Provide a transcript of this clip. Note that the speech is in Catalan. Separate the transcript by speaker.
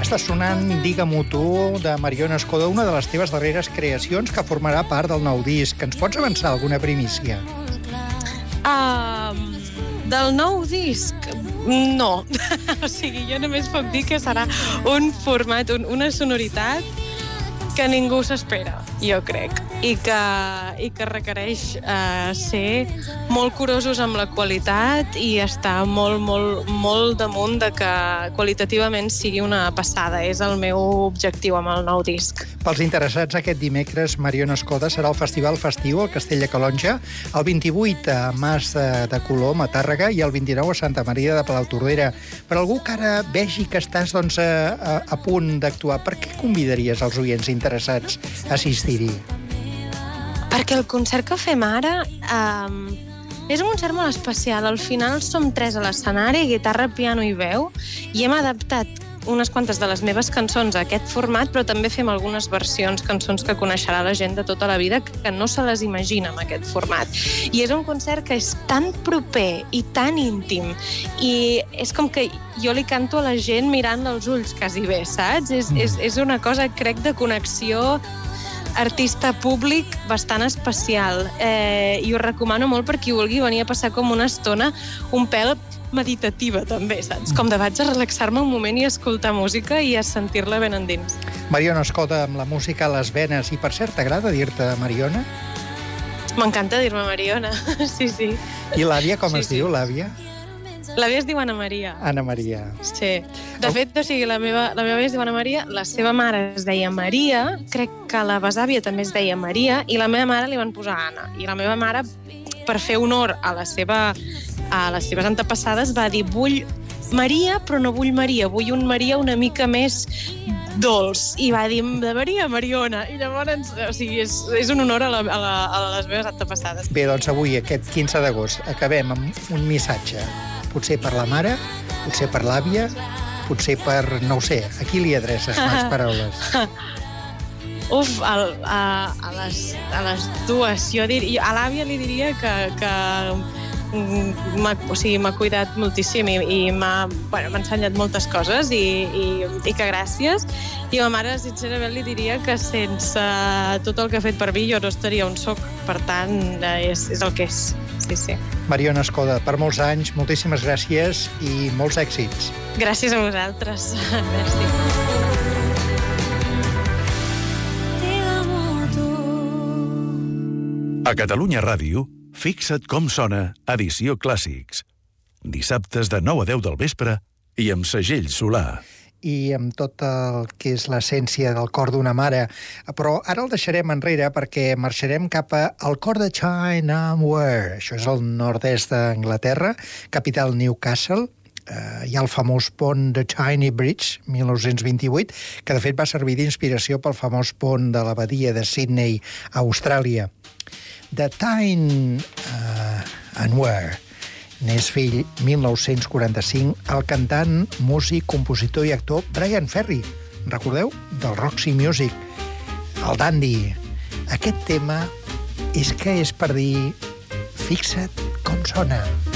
Speaker 1: Està sonant Digue-m'ho tu, de Mariona Escoda, una de les teves darreres creacions que formarà part del nou disc. Ens pots avançar alguna primícia?
Speaker 2: Del nou disc, no. O sigui, jo només puc dir que serà un format, una sonoritat que ningú s'espera, jo crec, i que requereix ser molt curosos amb la qualitat i estar molt damunt de que qualitativament sigui una passada. És el meu objectiu amb el nou disc.
Speaker 1: Pels interessats, aquest dimecres, Mariona Escoda serà al Festival Festiu al Castell de Calonge, el 28 a Mas de Colom, a Tàrrega, i el 29 a Santa Maria de Palautordera. Per algú que ara vegi que estàs a punt d'actuar, per què convidaries els oients interessats a assistir-hi?
Speaker 2: Perquè el concert que fem ara és un concert molt especial. Al final som 3 a l'escenari, guitarra, piano i veu, i hem adaptat unes quantes de les meves cançons a aquest format, però també fem algunes versions, cançons que coneixerà la gent de tota la vida, que no se les imagina en aquest format. I és un concert que és tan proper i tan íntim, i és com que jo li canto a la gent mirant als ulls quasi bé, saps? És una cosa, crec, de connexió artista-públic bastant especial. I ho recomano molt per qui vulgui venir a passar com una estona un pèl meditativa, també, saps? Com de vaig a relaxar-me un moment i escoltar música i a sentir-la ben endins.
Speaker 1: Mariona Escoda, amb la música a les venes. I, per cert, t'agrada dir-te Mariona?
Speaker 2: M'encanta dir-me Mariona, sí.
Speaker 1: I l'àvia, com es diu, l'àvia?
Speaker 2: L'àvia es diu Anna Maria.
Speaker 1: Anna Maria.
Speaker 2: Sí. De fet, o sigui, la meva àvia es diu Anna Maria, la seva mare es deia Maria, crec que la besàvia també es deia Maria, i la meva mare li van posar Anna. I la meva mare, per fer honor a les seves antepassades, va dir: vull Maria, però no vull Maria, vull un Maria una mica més dolç. I va dir de Maria, Mariona. I llavors, o sigui, és un honor a les meves antepassades.
Speaker 1: Bé, doncs avui, aquest 15 d'agost, acabem amb un missatge. Potser per la mare, potser per l'àvia, potser per, no ho sé, a qui li adreces les paraules?
Speaker 2: Uf, a les dues. A l'àvia li diria que m'ha cuidat moltíssim i m'ha ensenyat moltes coses i que gràcies. I a ma mare, sincerament, li diria que sense tot el que ha fet per mi jo no estaria on soc. Per tant, és el que és. Sí.
Speaker 1: Mariona Escoda, per molts anys, moltíssimes gràcies i molts èxits.
Speaker 2: Gràcies a vosaltres. Merci.
Speaker 3: A Catalunya Ràdio, fixa't com sona Edició Clàssics. Dissabtes de 9 a 10 del vespre i amb segell Solà.
Speaker 1: I amb tot el que és l'essència del cor d'una mare. Però ara el deixarem enrere perquè marxarem cap al cor de Chynamware. Això és al nord-est d'Anglaterra, capital Newcastle. Hi ha el famós pont de Chiny Bridge, 1928, que de fet va servir d'inspiració pel famós pont de l'abadia de Sydney, a Austràlia. De Tyne Anwar n'és fill, 1945, el cantant, músic, compositor i actor Bryan Ferry. Recordeu? Del Roxy Music. El Dandy. Aquest tema és que és per dir: fixa't com sona.